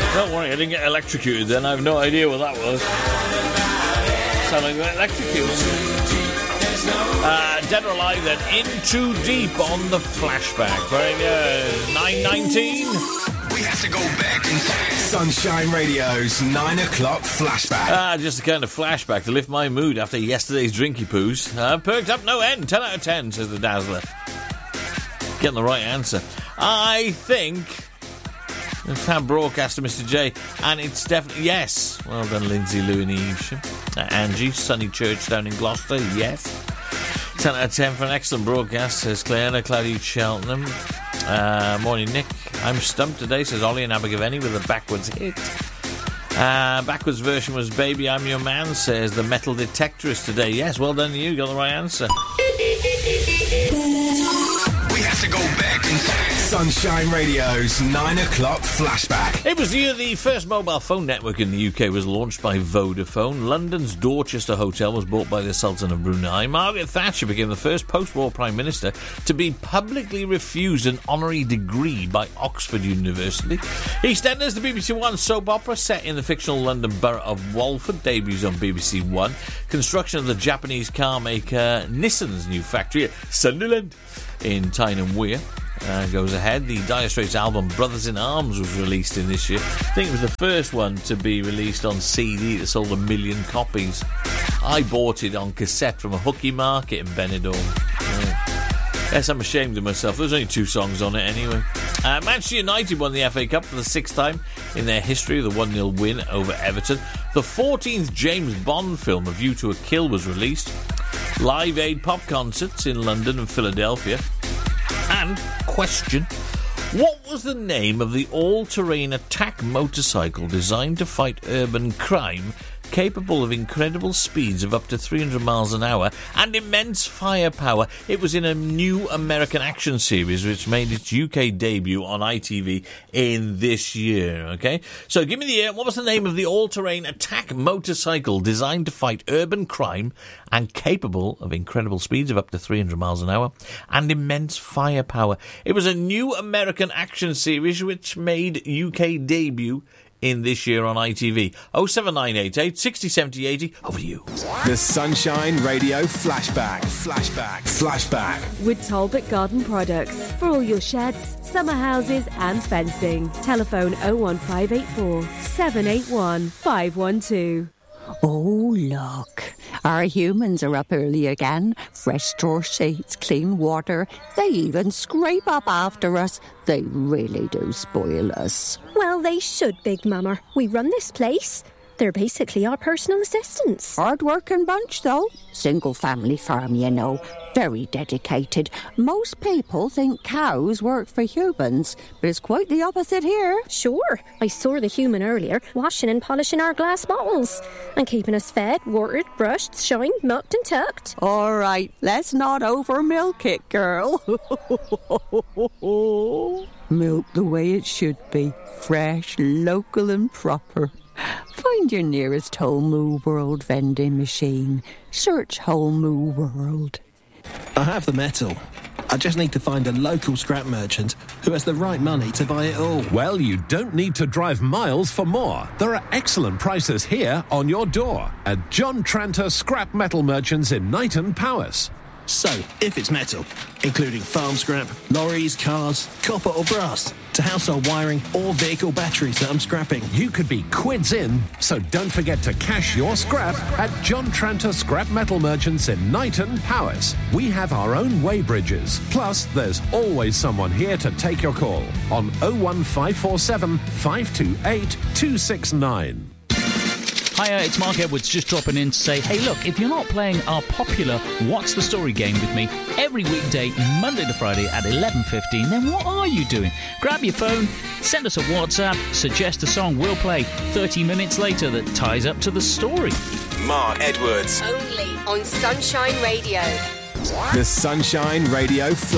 Don't worry, I didn't get electrocuted then. I have no idea what that was. Sounded like electrocuted. Dead or Alive then. In Too Deep on the flashback. Very good. 9:19. We have to go back in time. Sunshine Radio's 9 o'clock flashback. Just a kind of flashback to lift my mood after yesterday's drinky poos. Perked up no end. 10 out of 10, says the Dazzler. Getting the right answer. I think... Fan broadcaster, Mr. J, and it's definitely yes. Well done, Lindsay, Lou, and Eve. Angie, Sunny Church down in Gloucester, yes. 10 out of 10 for an excellent broadcast, says Claire, Cloudy Cheltenham. Morning, Nick. I'm stumped today, says Ollie and Abergavenny with a backwards hit. Backwards version was Baby, I'm Your Man, says the Metal Detectorist today. Yes, well done, you got the right answer. We have to go back in time. Sunshine Radio's 9 o'clock flashback. It was the year the first mobile phone network in the UK was launched by Vodafone. London's Dorchester Hotel was bought by the Sultan of Brunei. Margaret Thatcher became the first post-war Prime Minister to be publicly refused an honorary degree by Oxford University. EastEnders, the BBC One soap opera set in the fictional London borough of Walford, debuts on BBC One. Construction of the Japanese car maker Nissan's new factory at Sunderland in Tyne Wear goes ahead. The Dire Straits album Brothers in Arms was released in this year. I think it was the first one to be released on CD that sold 1 million copies. I bought it on cassette from a hooky market in Benidorm. Yes, I'm ashamed of myself. There's only 2 songs on it anyway. Manchester United won the FA Cup for the 6th time in their history with a 1-0 win over Everton. The 14th James Bond film, A View to a Kill, was released. Live Aid pop concerts in London and Philadelphia. And, question, what was the name of the all-terrain attack motorcycle designed to fight urban crime, capable of incredible speeds of up to 300 miles an hour and immense firepower? It was in a new American action series which made its UK debut on ITV in this year, okay? So give me the year. What was the name of the all-terrain attack motorcycle designed to fight urban crime and capable of incredible speeds of up to 300 miles an hour and immense firepower? It was a new American action series which made UK debut in this year on ITV. 07988 60 70 80. Over to you. The Sunshine Radio Flashback. With Talbot Garden Products. For all your sheds, summer houses and fencing. Telephone 01584 781 512. Oh, look. Our humans are up early again. Fresh straw sheets, clean water. They even scrape up after us. They really do spoil us. Well, they should, Big Mama. We run this place. They're basically our personal assistants. Hard-working bunch, though. Single-family farm, you know. Very dedicated. Most people think cows work for humans, but it's quite the opposite here. Sure. I saw the human earlier, washing and polishing our glass bottles and keeping us fed, watered, brushed, shined, mucked and tucked. All right, let's not over-milk it, girl. Milk the way it should be. Fresh, local and proper. Find your nearest Whole Moo World vending machine. Search Whole Moo World. I have the metal. I just need to find a local scrap merchant who has the right money to buy it all. Well, you don't need to drive miles for more. There are excellent prices here on your door at John Tranter Scrap Metal Merchants in Knighton, Powys. So, if it's metal, including farm scrap, lorries, cars, copper or brass, to household wiring or vehicle batteries that I'm scrapping, you could be quids in, so don't forget to cash your scrap at John Tranter Scrap Metal Merchants in Knighton, Powys. We have our own weighbridges, plus there's always someone here to take your call on 01547 528 269. Hiya, it's Mark Edwards just dropping in to say, hey look, if you're not playing our popular What's the Story game with me every weekday, Monday to Friday at 11:15, then what are you doing? Grab your phone, send us a WhatsApp, suggest a song we'll play 30 minutes later that ties up to the story. Mark Edwards. Only on Sunshine Radio. The Sunshine Radio